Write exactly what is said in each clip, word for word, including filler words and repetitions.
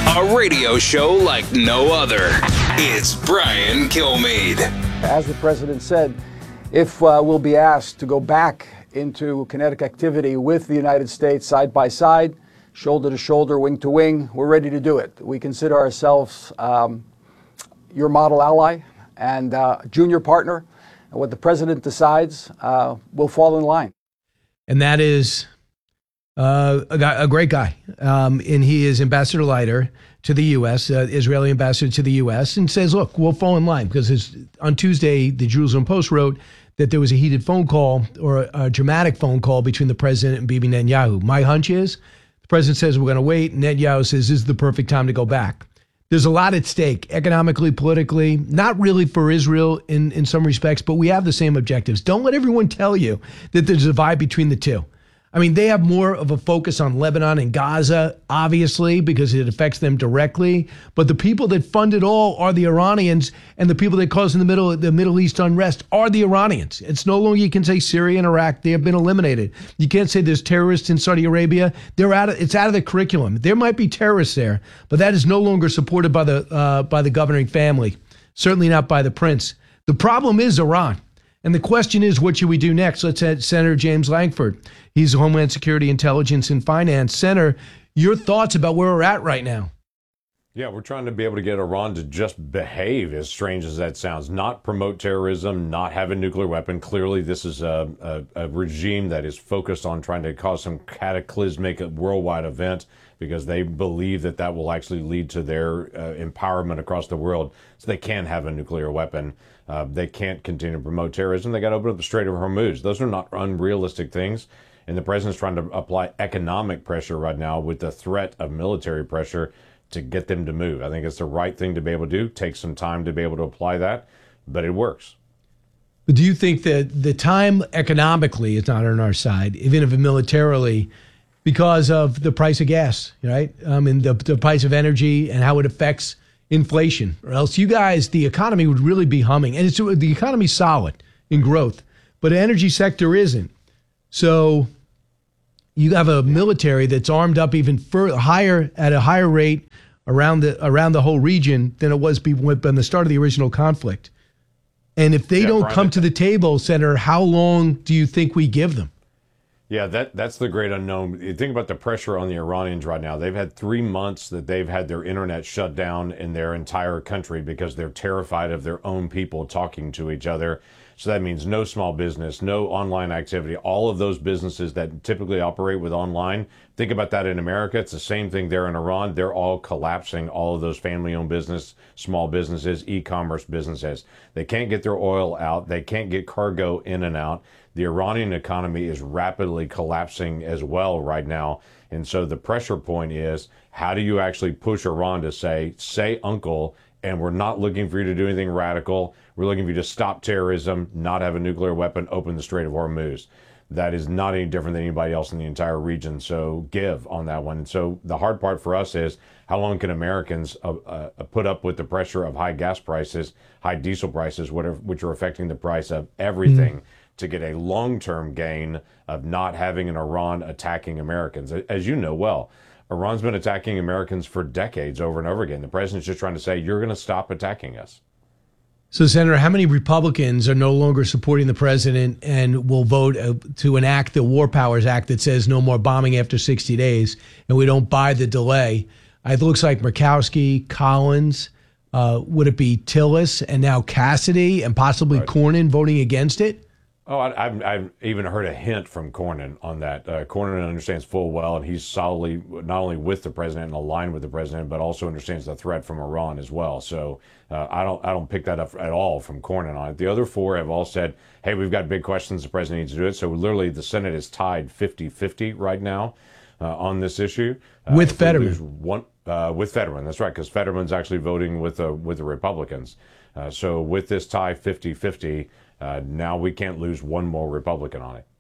A radio show like no other. It's Brian Kilmeade. As the president said, if uh, we'll be asked to go back into kinetic activity with the United States side by side, shoulder to shoulder, wing to wing, we're ready to do it. We consider ourselves um, your model ally and uh, junior partner. And what the president decides, uh, will fall in line. And that is uh, a, guy, a great guy. Um, and he is Ambassador Leiter to the U S, uh, Israeli ambassador to the U S, and says, look, we'll fall in line. Because his, on Tuesday, the Jerusalem Post wrote that there was a heated phone call or a, a dramatic phone call between the president and Bibi Netanyahu. My hunch is the president says we're going to wait. Netanyahu says this is the perfect time to go back. There's a lot at stake, economically, politically, not really for Israel in, in some respects, but we have the same objectives. Don't let everyone tell you that there's a divide between the two. I mean, they have more of a focus on Lebanon and Gaza, obviously, because it affects them directly. But the people that fund it all are the Iranians, and the people that cause in the middle the Middle East unrest are the Iranians. It's no longer you can say Syria and Iraq; they have been eliminated. You can't say there's terrorists in Saudi Arabia; they're out of it's out of the curriculum. There might be terrorists there, but that is no longer supported by the uh, by the governing family. Certainly not by the prince. The problem is Iran. And the question is, what should we do next? Let's add Senator James Lankford. He's Homeland Security, Intelligence, and Finance. Senator, your thoughts about where we're at right now? Yeah, we're trying to be able to get Iran to just behave, as strange as that sounds, not promote terrorism, not have a nuclear weapon. Clearly, this is a, a, a regime that is focused on trying to cause some cataclysmic worldwide event because they believe that that will actually lead to their uh, empowerment across the world so they can have a nuclear weapon. Uh, they can't continue to promote terrorism. They got to open up the Strait of Hormuz. Those are not unrealistic things. And the president's trying to apply economic pressure right now with the threat of military pressure to get them to move. I think it's the right thing to be able to do. Take some time to be able to apply that, but it works. But do you think that the time economically is not on our side, even if militarily, because of the price of gas, right? Um, and the, the price of energy and how it affects inflation, or else you guys, the economy would really be humming. And it's the economy's solid in growth, but the energy sector isn't. So you have a military that's armed up even further, higher at a higher rate around the around the whole region than it was when the start of the original conflict. And if they yeah, don't Brian, come to the table, Senator, how long do you think we give them? Yeah, that that's the great unknown. You think about the pressure on the Iranians right now. They've had three months that they've had their internet shut down in their entire country because they're terrified of their own people talking to each other. So that means no small business, no online activity, all of those businesses that typically operate with online. Think about that in America. It's the same thing there in Iran. They're all collapsing, all of those family-owned business, small businesses, e-commerce businesses. They can't get their oil out. They can't get cargo in and out. The Iranian economy is rapidly collapsing as well right now. And so the pressure point is, how do you actually push Iran to say, say uncle, and we're not looking for you to do anything radical. We're looking for you to stop terrorism, not have a nuclear weapon, open the Strait of Hormuz. That is not any different than anybody else in the entire region. So give on that one. And so the hard part for us is, how long can Americans uh, uh, put up with the pressure of high gas prices, high diesel prices, whatever, which are affecting the price of everything, mm-hmm. to get a long-term gain of not having an Iran attacking Americans? As you know well, Iran's been attacking Americans for decades over and over again. The president's just trying to say, you're going to stop attacking us. So, Senator, how many Republicans are no longer supporting the president and will vote uh, to enact the War Powers Act that says no more bombing after sixty days, and we don't buy the delay? It looks like Murkowski, Collins, uh, would it be Tillis, and now Cassidy, and possibly right. Cornyn voting against it? Oh, I, I've, I've even heard a hint from Cornyn on that. Uh, Cornyn understands full well, and he's solidly not only with the president and aligned with the president, but also understands the threat from Iran as well. So uh, I don't I don't pick that up at all from Cornyn on it. The other four have all said, hey, we've got big questions. The president needs to do it. So literally the Senate is tied fifty fifty right now uh, on this issue. Uh, with Fetterman. One, uh, with Fetterman, that's right, because Fetterman's actually voting with, uh, with the Republicans. Uh, so with this tie fifty fifty, Uh, now we can't lose one more Republican on it.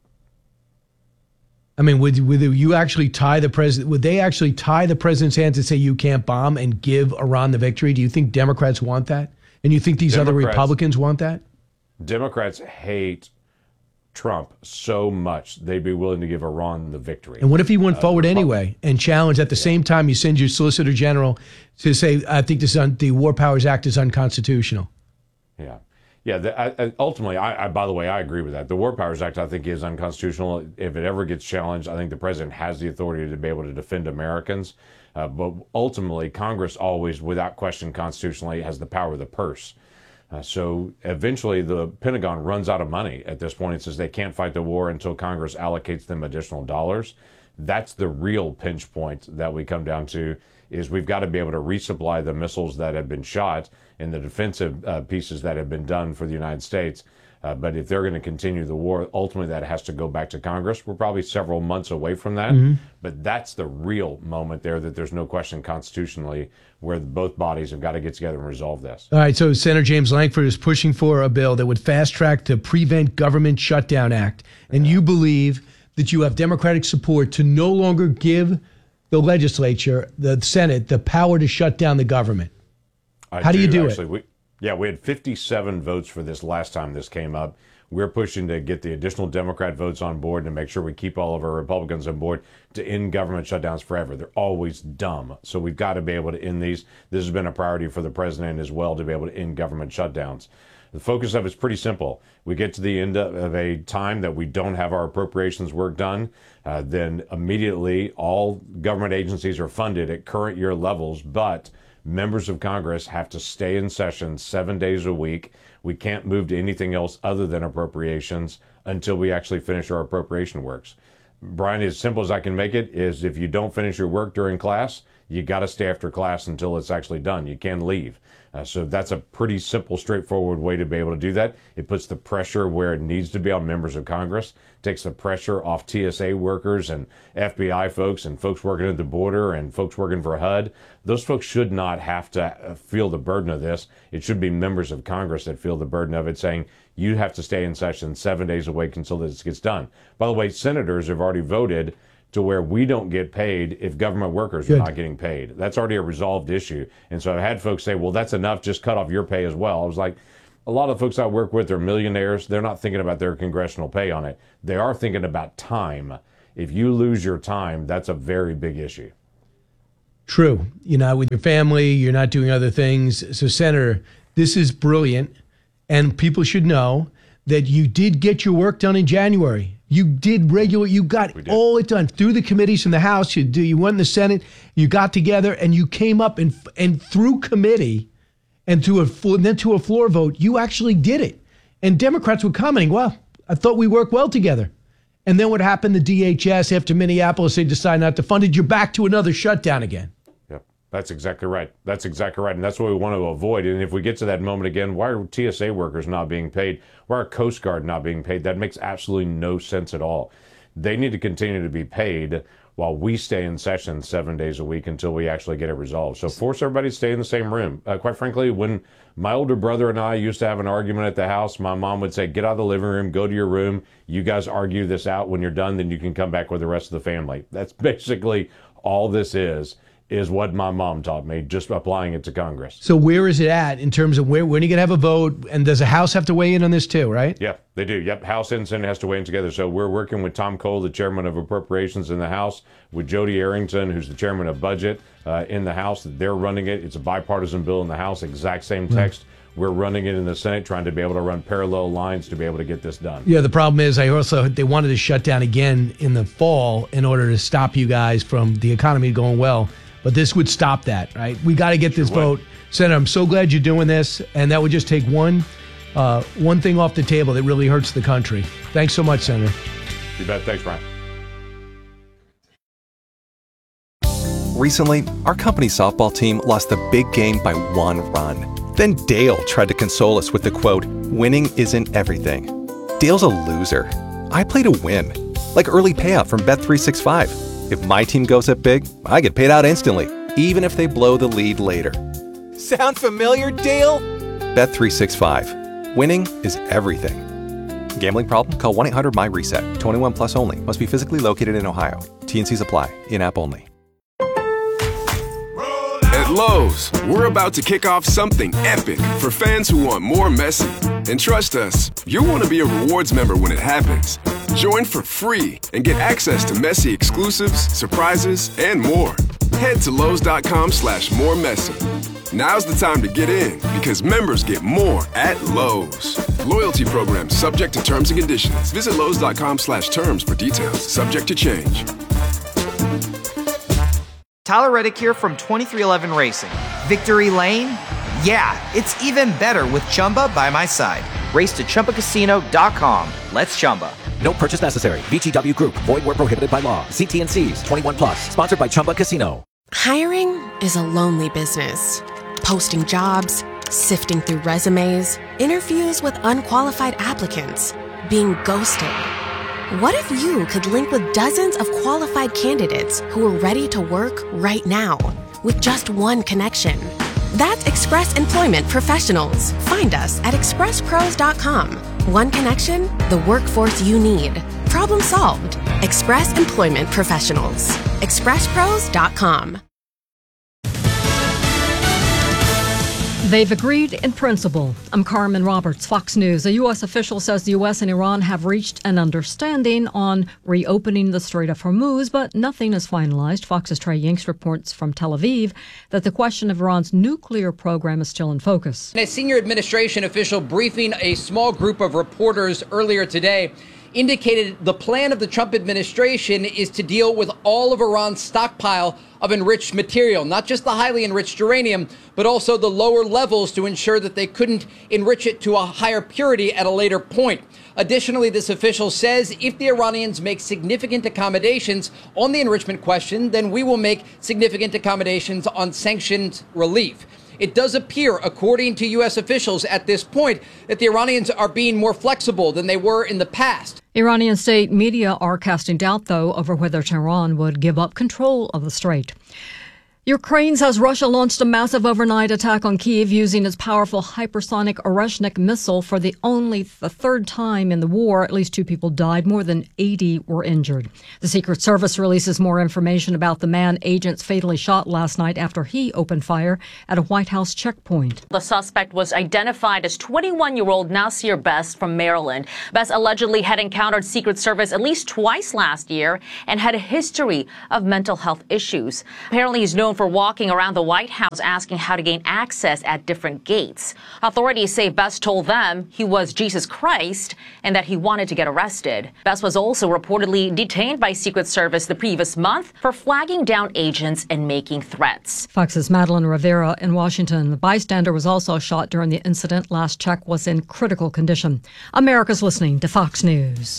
I mean, would, would you actually tie the president? Would they actually tie the president's hands and say you can't bomb and give Iran the victory? Do you think Democrats want that? And you think these Democrats, other Republicans want that? Democrats hate Trump so much they'd be willing to give Iran the victory. And what if he went uh, forward anyway and challenged at the yeah. same time you send your Solicitor General to say, I think this un- the War Powers Act is unconstitutional? Yeah. Yeah, the, I, ultimately, I, I, by the way, I agree with that. The War Powers Act, I think, is unconstitutional. If it ever gets challenged, I think the president has the authority to be able to defend Americans. Uh, but ultimately, Congress always, without question, constitutionally has the power of the purse. Uh, so eventually the Pentagon runs out of money at this point. It says they can't fight the war until Congress allocates them additional dollars. That's the real pinch point that we come down to, is we've got to be able to resupply the missiles that have been shot and the defensive uh, pieces that have been done for the United States. Uh, but if they're going to continue the war, ultimately that has to go back to Congress. We're probably several months away from that. Mm-hmm. But that's the real moment there that there's no question constitutionally where both bodies have got to get together and resolve this. All right, so Senator James Lankford is pushing for a bill that would fast-track the Prevent Government Shutdown Act. And yeah. you believe that you have Democratic support to no longer give the legislature, the Senate, the power to shut down the government. I How do, do you do actually. it? We, yeah, we had fifty-seven votes for this last time this came up. We're pushing to get the additional Democrat votes on board and make sure we keep all of our Republicans on board to end government shutdowns forever. They're always dumb. So we've got to be able to end these. This has been a priority for the president as well, to be able to end government shutdowns. The focus of it is pretty simple. We get to the end of a time that we don't have our appropriations work done, uh, then immediately all government agencies are funded at current year levels, but members of Congress have to stay in session seven days a week. We can't move to anything else other than appropriations until we actually finish our appropriation works. Brian, as simple as I can make it, is if you don't finish your work during class, you got to stay after class until it's actually done. You can leave. Uh, so that's a pretty simple, straightforward way to be able to do that. It puts the pressure where it needs to be on members of Congress, takes the pressure off T S A workers and F B I folks and folks working at the border and folks working for H U D. Those folks should not have to feel the burden of this. It should be members of Congress that feel the burden of it, saying you have to stay in session seven days a week until this gets done. By the way, senators have already voted to where we don't get paid if government workers Good. are not getting paid. That's already a resolved issue. And so I've had folks say, well, that's enough, just cut off your pay as well. I was like, a lot of the folks I work with are millionaires. They're not thinking about their congressional pay on it. They are thinking about time. If you lose your time, that's a very big issue. True. You're not with your family. You're not doing other things. So, Senator, this is brilliant. And people should know that you did get your work done in January. You did regular, you got all it done through the committees from the House. You do, you went in the Senate, you got together, and you came up and and through committee and through a and then to a floor vote, you actually did it. And Democrats were commenting, well, I thought we worked well together. And then what happened? The D H S after Minneapolis, they decided not to fund it. You're back to another shutdown again. Yep, that's exactly right. That's exactly right. And that's what we want to avoid. And if we get to that moment again, why are T S A workers not being paid? Why are Coast Guard not being paid? That makes absolutely no sense at all. They need to continue to be paid while we stay in session seven days a week until we actually get it resolved. So force everybody to stay in the same room. Uh, quite frankly, when my older brother and I used to have an argument at the house, my mom would say, get out of the living room, go to your room. You guys argue this out. When you're done, then you can come back with the rest of the family. That's basically all this is. is what my mom taught me, just applying it to Congress. So where is it at in terms of where, when are you going to have a vote? And does the House have to weigh in on this too, right? Yeah, they do. Yep, House and Senate has to weigh in together. So we're working with Tom Cole, the chairman of Appropriations in the House, with Jody Arrington, who's the chairman of Budget uh, in the House. They're running it. It's a bipartisan bill in the House, exact same text. Mm. We're running it in the Senate, trying to be able to run parallel lines to be able to get this done. Yeah, the problem is I also, they wanted to shut down again in the fall in order to stop you guys from the economy going well. But this would stop that, right? We got to get this Sure would. vote. Senator, I'm so glad you're doing this. And that would just take one uh, one thing off the table that really hurts the country. Thanks so much, Senator. You bet. Thanks, Brian. Recently, our company softball team lost the big game by one run. Then Dale tried to console us with the quote, winning isn't everything. Dale's a loser. I play to win. Like early payout from Bet three sixty-five. If my team goes up big, I get paid out instantly, even if they blow the lead later. Sound familiar, Dale? Bet three sixty-five. Winning is everything. Gambling problem? Call one eight hundred my reset. twenty-one plus only. Must be physically located in Ohio. T and C's apply. In-app only. At Lowe's, we're about to kick off something epic for fans who want more messy And trust us, you'll want to be a rewards member when it happens. Join for free and get access to messy exclusives, surprises, and more. Head to Lowe's.com slash more messy. Now's the time to get in because members get more at Lowe's. Loyalty program subject to terms and conditions. Visit Lowe's.com slash terms for details. Subject to change. Tyler Reddick here from twenty-three eleven Racing. Victory Lane? Yeah, it's even better with Chumba by my side. Race to Chumba Casino dot com. Let's Chumba. No purchase necessary. V G W Group. Void where prohibited by law. See T and C's. twenty-one plus. Sponsored by Chumba Casino. Hiring is a lonely business. Posting jobs, sifting through resumes, interviews with unqualified applicants, being ghosted. What if you could link with dozens of qualified candidates who are ready to work right now with just one connection? That's Express Employment Professionals. Find us at express pros dot com. One connection, the workforce you need. Problem solved. Express Employment Professionals. express pros dot com. They've agreed in principle. I'm Carmen Roberts, Fox News. A U S official says the U S and Iran have reached an understanding on reopening the Strait of Hormuz, but nothing is finalized. Fox's Trey Yingst reports from Tel Aviv that the question of Iran's nuclear program is still in focus. A senior administration official briefing a small group of reporters earlier today indicated the plan of the Trump administration is to deal with all of Iran's stockpile of enriched material, not just the highly enriched uranium, but also the lower levels to ensure that they couldn't enrich it to a higher purity at a later point. Additionally, this official says if the Iranians make significant accommodations on the enrichment question, then we will make significant accommodations on sanctions relief. It does appear, according to U S officials at this point, that the Iranians are being more flexible than they were in the past. Iranian state media are casting doubt, though, over whether Tehran would give up control of the strait. Ukraine says Russia launched a massive overnight attack on Kyiv using its powerful hypersonic Oreshnik missile for the only the third time in the war. At least two people died. More than eighty were injured. The Secret Service releases more information about the man agents fatally shot last night after he opened fire at a White House checkpoint. The suspect was identified as twenty-one-year-old Nasir Best from Maryland. Best allegedly had encountered Secret Service at least twice last year and had a history of mental health issues. Apparently, he's known for walking around the White House asking how to gain access at different gates. Authorities say Best told them he was Jesus Christ and that he wanted to get arrested. Best was also reportedly detained by Secret Service the previous month for flagging down agents and making threats. Fox's Madeline Rivera in Washington. The bystander was also shot during the incident. Last check was in critical condition. America's listening to Fox News.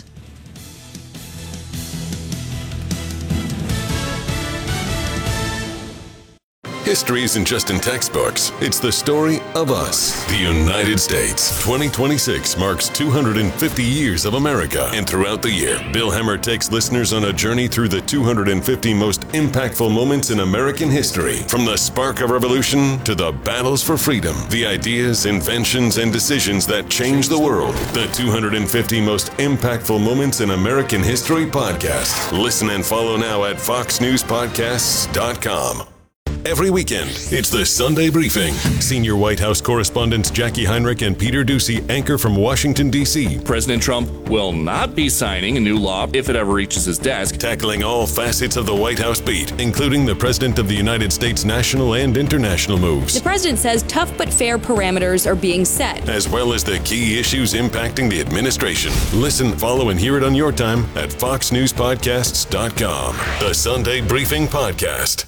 History isn't just in textbooks. It's the story of us, the United States. twenty twenty-six marks two hundred fifty years of America. And throughout the year, Bill Hemmer takes listeners on a journey through the two hundred fifty most impactful moments in American history. From the spark of revolution to the battles for freedom, the ideas, inventions, and decisions that changed the world. The two hundred fifty most impactful moments in American history podcast. Listen and follow now at fox news podcasts dot com. Every weekend, it's the Sunday Briefing. Senior White House correspondents Jackie Heinrich and Peter Doocy anchor from Washington, D C President Trump will not be signing a new law if it ever reaches his desk. Tackling all facets of the White House beat, including the President of the United States national and international moves. The president says tough but fair parameters are being set, as well as the key issues impacting the administration. Listen, follow, and hear it on your time at fox news podcasts dot com. The Sunday Briefing Podcast.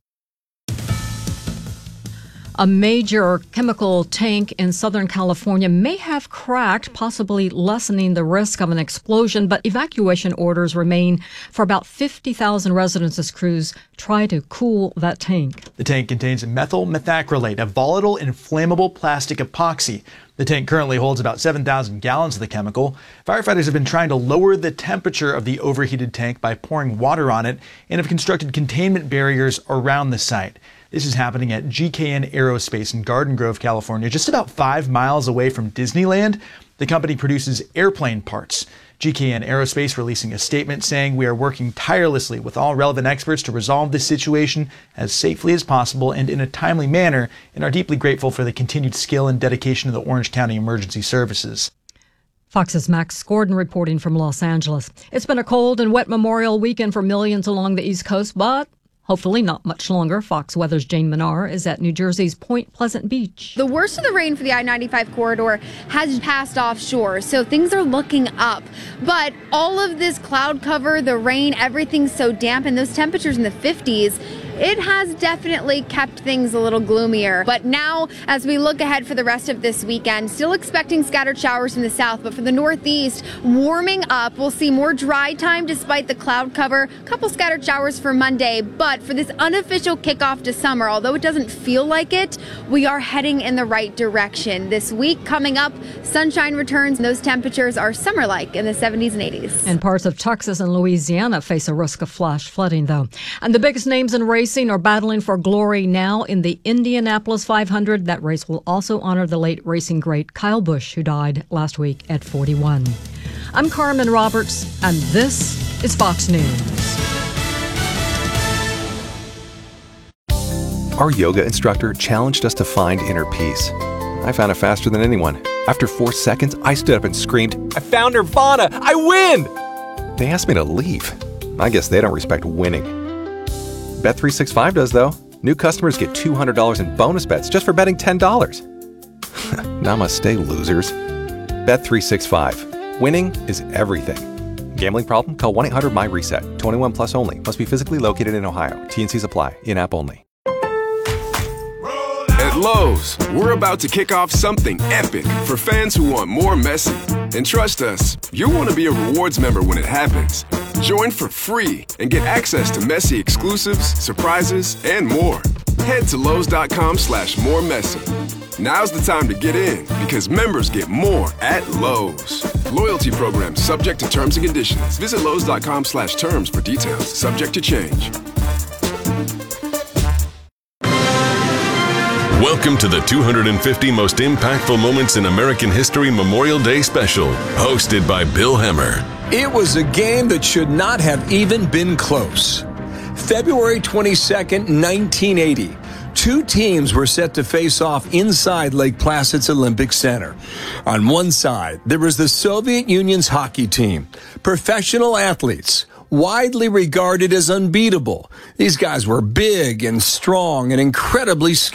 A major chemical tank in Southern California may have cracked, possibly lessening the risk of an explosion, but evacuation orders remain for about fifty thousand residents as crews try to cool that tank. The tank contains methyl methacrylate, a volatile inflammable plastic epoxy. The tank currently holds about seven thousand gallons of the chemical. Firefighters have been trying to lower the temperature of the overheated tank by pouring water on it and have constructed containment barriers around the site. This is happening at G K N Aerospace in Garden Grove, California, just about five miles away from Disneyland. The company produces airplane parts. G K N Aerospace releasing a statement saying, "We are working tirelessly with all relevant experts to resolve this situation as safely as possible and in a timely manner, and are deeply grateful for the continued skill and dedication of the Orange County Emergency Services." Fox's Max Gordon reporting from Los Angeles. It's been a cold and wet Memorial weekend for millions along the East Coast, but hopefully not much longer. Fox Weather's Jane Menard is at New Jersey's Point Pleasant Beach. The worst of the rain for the I ninety-five corridor has passed offshore, so things are looking up. But all of this cloud cover, the rain, everything's so damp, and those temperatures in the fifties, it has definitely kept things a little gloomier. But now, as we look ahead for the rest of this weekend, still expecting scattered showers in the south, but for the northeast, warming up. We'll see more dry time despite the cloud cover. A couple scattered showers for Monday, but for this unofficial kickoff to summer, although it doesn't feel like it, we are heading in the right direction. This week coming up, sunshine returns, and those temperatures are summer-like in the seventies and eighties. And parts of Texas and Louisiana face a risk of flash flooding, though. And the biggest names in racing are battling for glory now in the Indianapolis five hundred. That race will also honor the late racing great Kyle Busch, who died last week at forty-one. I'm Carmen Roberts, and this is Fox News. Our yoga instructor challenged us to find inner peace. I found it faster than anyone. After four seconds, I stood up and screamed, "I found Nirvana! I win!" They asked me to leave. I guess they don't respect winning. Bet three sixty-five does, though. New customers get two hundred dollars in bonus bets just for betting ten dollars. Namaste, losers. Bet three sixty-five. Winning is everything. Gambling problem? Call one eight hundred M Y reset. twenty-one plus only. Must be physically located in Ohio. T and Cs apply. In-app only. At Lowe's, we're about to kick off something epic for fans who want more Messi. And trust us, you'll want to be a rewards member when it happens. Join for free and get access to Messi exclusives, surprises, and more. Head to Lowe's.com slash more Messi. Now's the time to get in because members get more at Lowe's. Loyalty program subject to terms and conditions. Visit Lowe's.com slash terms for details. Subject to change. Welcome to the two hundred fifty Most Impactful Moments in American History Memorial Day Special, hosted by Bill Hemmer. It was a game that should not have even been close. February twenty-second, nineteen eighty. Two teams were set to face off inside Lake Placid's Olympic Center. On one side, there was the Soviet Union's hockey team, professional athletes, widely regarded as unbeatable. These guys were big and strong and incredibly skilled.